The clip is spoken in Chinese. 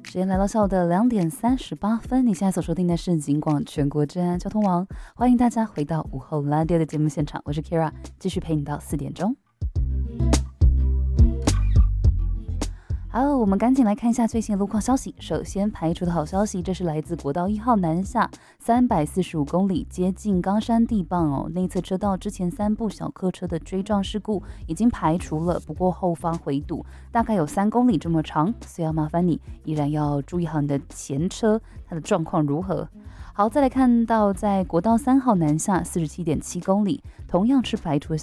时间来到下午的2点38分，你现在所收听的是警广全国治安交通网，欢迎大家回到午后拉爹的节目现场，我是 Kira， 继续陪你到4点钟。好，我们赶紧来看一下最新的路况消息。首先排除的好消息，这是来自国道1号南下345公里，接近冈山地磅哦，内侧车道之前3部小客车的追撞事故已经排除了，不过后方回堵大概有3公里这么长，所以要麻烦你依然要注意好你的前车它的状况如何。好，再来看到在国道3号南下47.7公里，同样是排除